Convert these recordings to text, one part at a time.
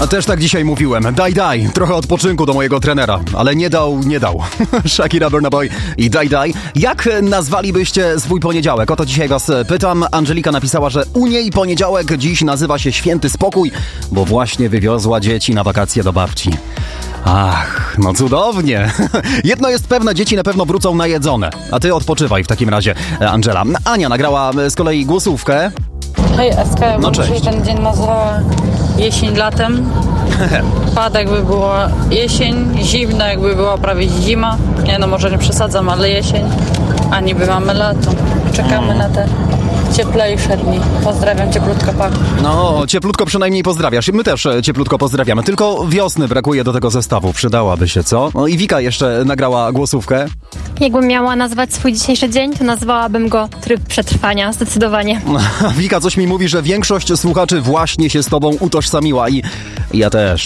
A też tak dzisiaj mówiłem. Daj, trochę odpoczynku do mojego trenera. Ale nie dał. Shakira, Burna Boy i daj. Jak nazwalibyście swój poniedziałek? O to dzisiaj was pytam. Angelika napisała, że u niej poniedziałek dziś nazywa się Święty Spokój, bo właśnie wywiozła dzieci na wakacje do babci. Ach, no cudownie. Jedno jest pewne, dzieci na pewno wrócą najedzone. A ty odpoczywaj w takim razie, Angela. Ania nagrała z kolei głosówkę. Hej, SK, ja bym cześć. dzisiaj ten dzień nazwała jesień latem. Pada jakby była jesień, zimno jakby była prawie zima. Nie no, może nie przesadzam, ale jesień. A niby mamy lato. Czekamy na te cieplejsze dni. Pozdrawiam, cieplutko, pak. No, cieplutko przynajmniej pozdrawiasz. My też cieplutko pozdrawiamy. Tylko wiosny brakuje do tego zestawu. Przydałaby się, co? No i Wika jeszcze nagrała głosówkę. Jakbym miała nazwać swój dzisiejszy dzień, to nazwałabym go tryb przetrwania, zdecydowanie. Wika coś mi mówi, że większość słuchaczy właśnie się z tobą utożsamiła i ja też.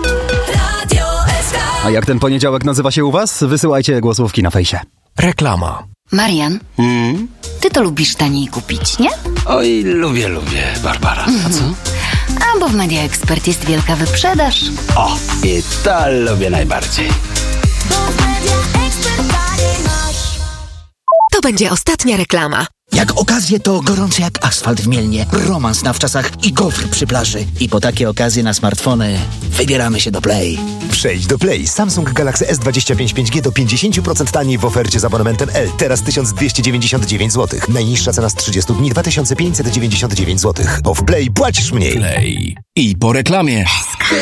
A jak ten poniedziałek nazywa się u was? Wysyłajcie głosówki na fejsie. Reklama. Marian, ty to lubisz taniej kupić, nie? Oj, lubię, Barbara. A co? A bo w Media Expert jest wielka wyprzedaż. O, i to lubię najbardziej. To będzie ostatnia reklama. Jak okazje, to gorące jak asfalt w Mielnie, romans na wczasach i gofr przy plaży. I po takie okazje na smartfony wybieramy się do Play. Przejdź do Play. Samsung Galaxy S25 5G do 50% taniej w ofercie z abonamentem L. Teraz 1299 zł. Najniższa cena z 30 dni 2599 zł. Bo w Play płacisz mniej. Play. I po reklamie.